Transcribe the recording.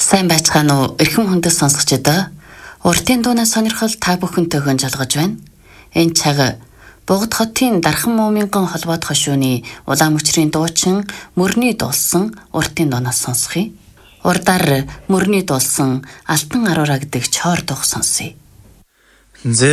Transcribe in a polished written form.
Сайн байцгаана уу? Эрхэм хүндэт сонсогчдоо. Уртын дуунаас сонирхол та бүхэнтэй жалгаж байна. Энэ цаг Богд хотын Дархан Мууминган холбоод хошууны улаан мөчрийн дуучин мөрний дуулсан уртын дуунаас сонсхий. Урдаар мөрний дуулсан Алтан аруураа гэдэг чоор дууг сонсъё.